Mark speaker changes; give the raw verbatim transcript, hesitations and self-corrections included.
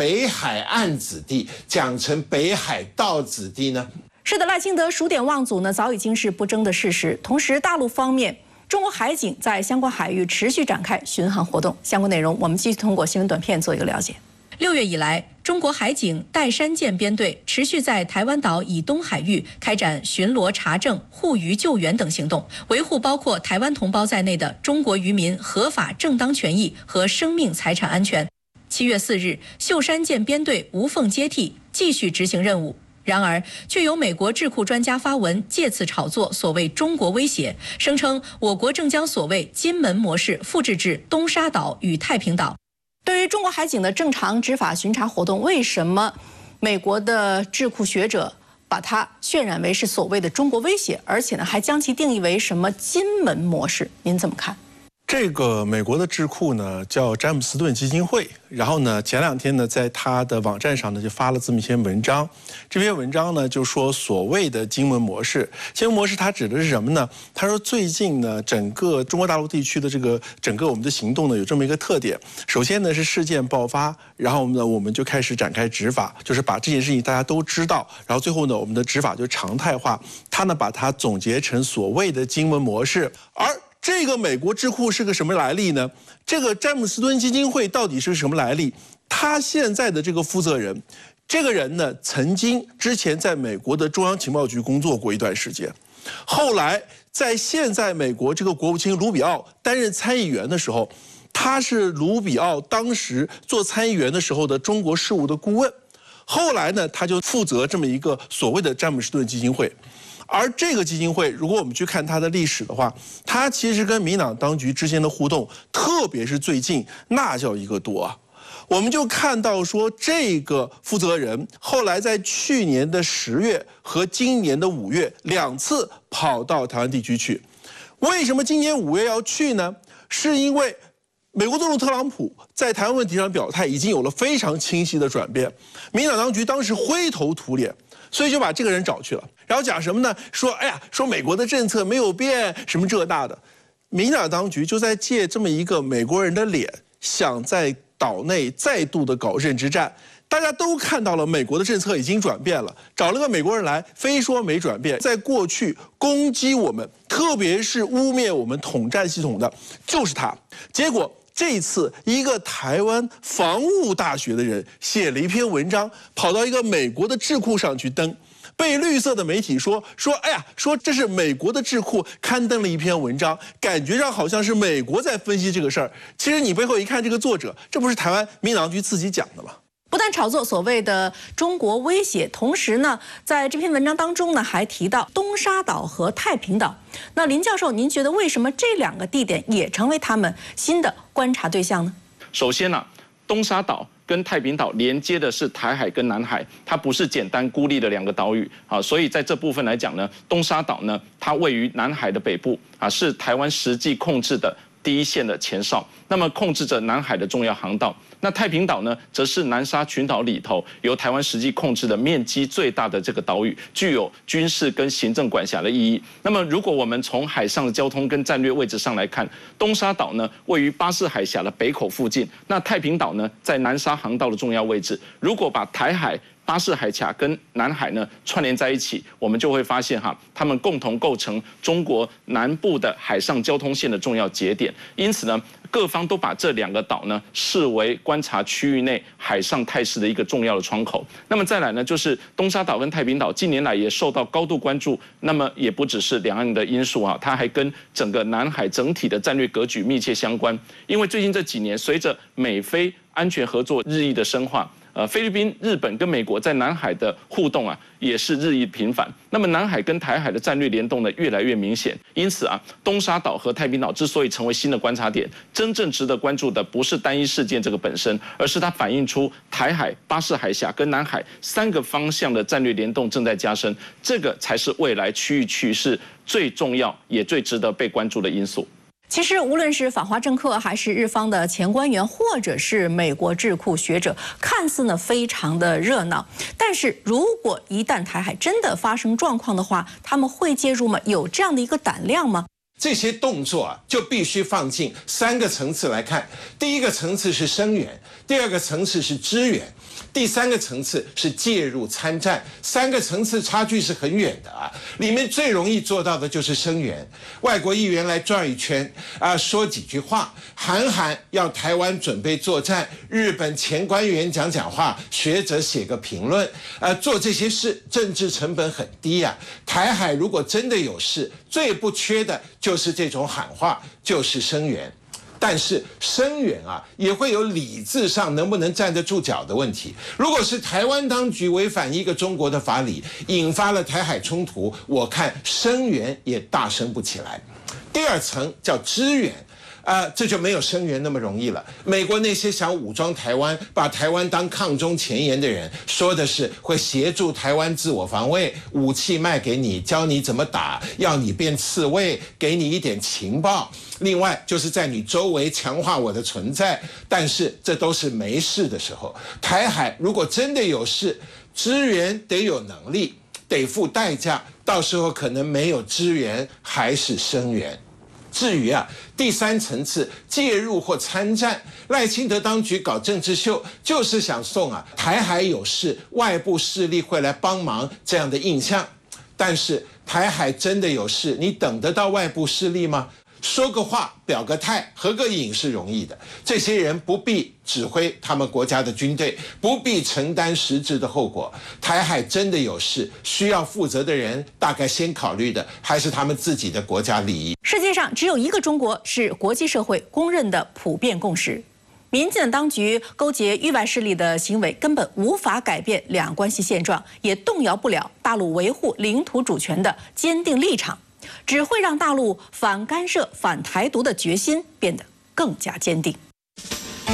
Speaker 1: 北海岸子弟讲成北海道子弟呢？
Speaker 2: 是的，赖清德数典忘祖呢，早已经是不争的事实。同时，大陆方面，中国海警在相关海域持续展开巡航活动。相关内容，我们继续通过新闻短片做一个了解。六月以来，中国海警岱山舰编队持续在台湾岛以东海域开展巡逻查证、护渔救援等行动，维护包括台湾同胞在内的中国渔民合法正当权益和生命财产安全。七月四日，秀山舰编队无缝接替，继续执行任务。然而，却有美国智库专家发文借此炒作所谓中国威胁，声称我国正将所谓金门模式复制至东沙岛与太平岛。对于中国海警的正常执法巡查活动，为什么美国的智库学者把它渲染为是所谓的中国威胁，而且呢还将其定义为什么金门模式？您怎么看？
Speaker 3: 这个美国的智库呢叫詹姆斯顿基金会，然后呢前两天呢在他的网站上呢就发了这么一篇文章，这篇文章呢就说所谓的金门模式，金门模式它指的是什么呢？他说最近呢整个中国大陆地区的这个整个我们的行动呢有这么一个特点，首先呢是事件爆发，然后呢我们就开始展开执法，就是把这件事情大家都知道，然后最后呢我们的执法就常态化，他呢把它总结成所谓的金门模式。而这个美国智库是个什么来历呢？这个詹姆斯顿基金会到底是什么来历？他现在的这个负责人，这个人呢，曾经之前在美国的中央情报局工作过一段时间，后来在现在美国这个国务卿卢比奥担任参议员的时候，他是卢比奥当时做参议员的时候的中国事务的顾问，后来呢，他就负责这么一个所谓的詹姆斯顿基金会。而这个基金会，如果我们去看它的历史的话，它其实跟民党当局之间的互动，特别是最近，那叫一个多啊！我们就看到说，这个负责人后来在去年的十月和今年的五月两次跑到台湾地区去。为什么今年五月要去呢？是因为美国总统特朗普在台湾问题上表态已经有了非常清晰的转变，民党当局当时灰头土脸，所以就把这个人找去了。然后讲什么呢？说哎呀，说美国的政策没有变，什么这那的。民党当局就在借这么一个美国人的脸，想在岛内再度的搞认知战。大家都看到了，美国的政策已经转变了，找了个美国人来，非说没转变。在过去攻击我们，特别是污蔑我们统战系统的，就是他。结果这次一个台湾防务大学的人写了一篇文章，跑到一个美国的智库上去登。被绿色的媒体说说，哎呀，说这是美国的智库刊登了一篇文章，感觉上好像是美国在分析这个事儿。其实你背后一看，这个作者，这不是台湾民党局自己讲的吗？
Speaker 2: 不但炒作所谓的中国威胁，同时呢，在这篇文章当中呢，还提到东沙岛和太平岛。那林教授，您觉得为什么这两个地点也成为他们新的观察对象呢？
Speaker 4: 首先呢、啊，东沙岛跟太平岛连接的是台海跟南海，它不是简单孤立的两个岛屿啊，所以在这部分来讲呢，东沙岛呢，它位于南海的北部啊，是台湾实际控制的第一线的前哨，那么控制着南海的重要航道。那太平岛呢，则是南沙群岛里头由台湾实际控制的面积最大的这个岛屿，具有军事跟行政管辖的意义。那么，如果我们从海上的交通跟战略位置上来看，东沙岛呢位于巴士海峡的北口附近，那太平岛呢在南沙航道的重要位置。如果把台海巴士海峡跟南海呢串联在一起，我们就会发现哈，它们共同构成中国南部的海上交通线的重要节点。因此呢，各方都把这两个岛呢视为观察区域内海上态势的一个重要的窗口。那么再来呢，就是东沙岛跟太平岛近年来也受到高度关注。那么也不只是两岸的因素啊，它还跟整个南海整体的战略格局密切相关。因为最近这几年，随着美菲安全合作日益的深化，呃，菲律宾、日本跟美国在南海的互动啊，也是日益频繁。那么南海跟台海的战略联动呢，越来越明显。因此啊，东沙岛和太平岛之所以成为新的观察点，真正值得关注的不是单一事件这个本身，而是它反映出台海、巴士海峡跟南海三个方向的战略联动正在加深，这个才是未来区域趋势最重要也最值得被关注的因素。
Speaker 2: 其实，无论是访华政客，还是日方的前官员，或者是美国智库学者，看似呢非常的热闹。但是如果一旦台海真的发生状况的话，他们会介入吗？有这样的一个胆量吗？
Speaker 1: 这些动作啊，就必须放进三个层次来看。第一个层次是声援，第二个层次是支援， 第三个层次是介入参战，三个层次差距是很远的啊。里面最容易做到的就是声援，外国议员来转一圈啊，说几句话，喊喊要台湾准备作战，日本前官员讲讲话，学者写个评论，啊，做这些事政治成本很低啊。台海如果真的有事，最不缺的就是这种喊话，就是声援。但是声援啊，也会有理智上能不能站得住脚的问题。如果是台湾当局违反一个中国的法理，引发了台海冲突，我看声援也大声不起来。第二层叫支援。啊、呃，这就没有声援那么容易了。美国那些想武装台湾、把台湾当抗中前沿的人，说的是会协助台湾自我防卫，武器卖给你，教你怎么打，要你变刺猬，给你一点情报。另外就是在你周围强化我的存在。但是这都是没事的时候。台海如果真的有事，支援得有能力，得付代价，到时候可能没有支援，还是声援。至于啊，第三层次介入或参战，赖清德当局搞政治秀，就是想送啊台海有事，外部势力会来帮忙这样的印象。但是台海真的有事，你等得到外部势力吗？说个话，表个态，合个影是容易的。这些人不必指挥他们国家的军队，不必承担实质的后果。台海真的有事，需要负责的人，大概先考虑的还是他们自己的国家利益。
Speaker 2: 世界上只有一个中国是国际社会公认的普遍共识。民进党当局勾结域外势力的行为根本无法改变两岸关系现状，也动摇不了大陆维护领土主权的坚定立场。只会让大陆反干涉、反台独的决心变得更加坚定。